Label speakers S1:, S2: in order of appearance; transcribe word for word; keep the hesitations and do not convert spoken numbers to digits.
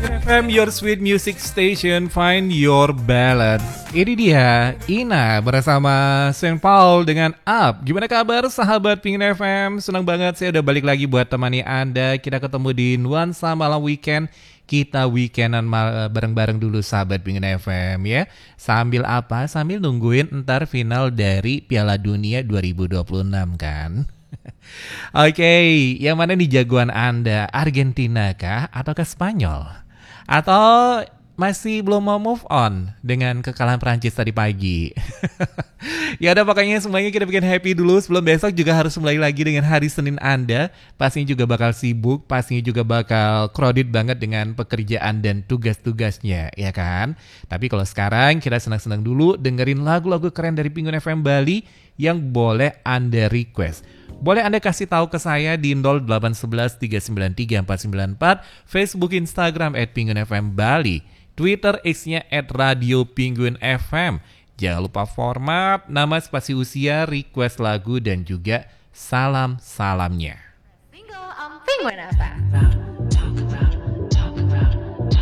S1: F M, your sweet music station, find your balance. Ini dia, Ina bersama Saint Paul dengan Up. Gimana kabar sahabat Pingin F M? Senang banget saya udah balik lagi buat temani Anda. Kita ketemu di Nuansa Malam Weekend. Kita weekendan mal- bareng-bareng dulu sahabat Pingin F M ya. Sambil apa? Sambil nungguin entar final dari Piala Dunia dua ribu dua puluh enam kan. Oke, okay, yang mana nih jagoan Anda? Argentina kah? Atau ke Spanyol? Atau masih belum mau move on dengan kekalahan Prancis tadi pagi? Ya udah, pokoknya semuanya kita bikin happy dulu sebelum besok juga harus mulai lagi dengan hari Senin Anda. Pastinya juga bakal sibuk, pastinya juga bakal crowded banget dengan pekerjaan dan tugas-tugasnya, ya kan? Tapi kalau sekarang kita senang-senang dulu dengerin lagu-lagu keren dari Penguin F M Bali yang boleh Anda request. Boleh Anda kasih tahu ke saya di nol delapan satu satu tiga sembilan tiga empat sembilan empat, Facebook, Instagram at Penguin F M Bali, Twitter X-nya at Radio Penguin F M. Jangan lupa format, nama, spasi usia, request lagu, dan juga salam-salamnya.
S2: Single on Penguin F M.